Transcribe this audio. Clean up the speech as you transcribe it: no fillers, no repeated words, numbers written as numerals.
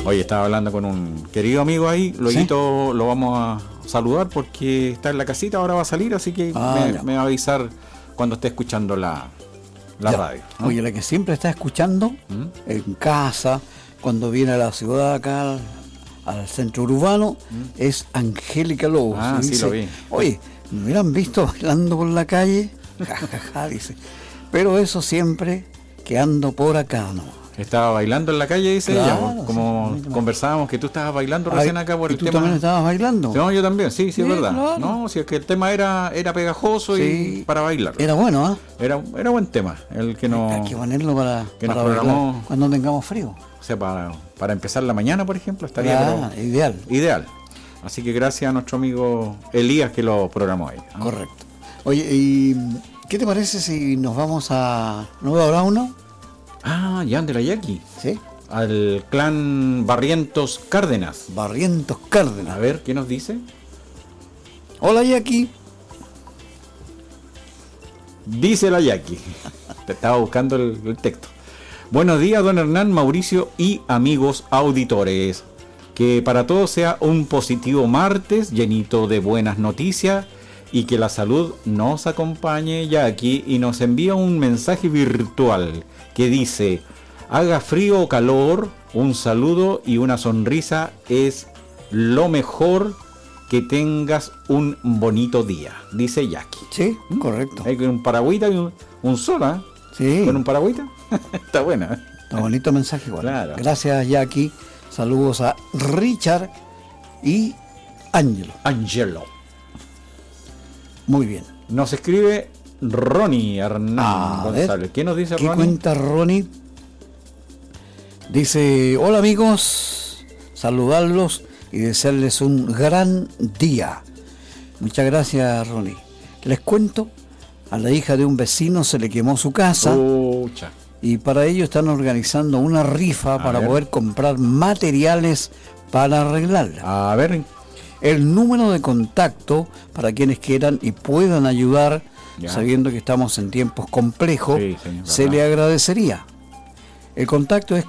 Oye, estaba hablando con un querido amigo ahí, luego lo vamos a saludar porque está en la casita, ahora va a salir, así que me va a avisar cuando esté escuchando la radio, ¿no? Oye, la que siempre está escuchando en casa, cuando viene a la ciudad acá al centro urbano, es Angélica Lobos. Sí, dice, lo vi. Oye, ¿me hubieran visto bailando por la calle? Dice. Pero eso siempre que ando por acá, ¿no? Estaba bailando en la calle, dice claro, ella, como conversábamos que tú estabas bailando recién acá por el ¿tú tema. ¿Tú también estabas bailando? No, yo también, sí, es verdad. Claro. No, si es que el tema era pegajoso y para bailar. Era bueno, ¿ah? Era buen tema, el que no. Hay que ponerlo para programó, bailar cuando tengamos frío. O sea, para empezar la mañana, por ejemplo, estaría ideal. Así que gracias a nuestro amigo Elías que lo programó ahí, ¿no? Correcto. Oye, ¿y qué te parece si nos vamos a Nueva Brauno? Ya, de la Yaqui. Sí. Al clan Barrientos Cárdenas. Barrientos Cárdenas. A ver, ¿qué nos dice? Hola, Yaqui. Dice la Yaqui. Te estaba buscando el texto. Buenos días, don Hernán, Mauricio y amigos auditores. Que para todos sea un positivo martes llenito de buenas noticias y que la salud nos acompañe, Yaqui, y nos envía un mensaje virtual que dice: haga frío o calor, un saludo y una sonrisa es lo mejor, que tengas un bonito día, dice Yaqui. Sí, correcto. Hay un paragüita y un sol, ¿eh? Sí. Con un paragüita. Está buena. Está bonito mensaje igual. Claro. Gracias, Yaqui. Saludos a Richard y Angelo. Muy bien. Nos escribe Ronnie Hernán González. ¿Qué nos dice Ronnie? ¿Qué cuenta Ronnie? Dice: hola amigos, saludarlos y desearles un gran día. Muchas gracias, Ronnie. Les cuento, a la hija de un vecino se le quemó su casa. Y para ello están organizando una rifa para poder comprar materiales para arreglarla. A ver. El número de contacto para quienes quieran y puedan ayudar, sabiendo que estamos en tiempos complejos, se le agradecería. El contacto es